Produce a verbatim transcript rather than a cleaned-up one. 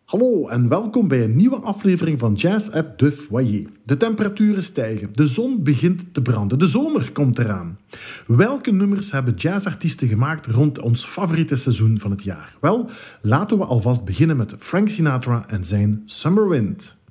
Hallo en welkom bij een nieuwe aflevering van Jazz at de Foyer. De temperaturen stijgen, de zon begint te branden, de zomer komt eraan. Welke nummers hebben jazzartiesten gemaakt rond ons favoriete seizoen van het jaar? Wel, laten we alvast beginnen met Frank Sinatra en zijn Summer Wind.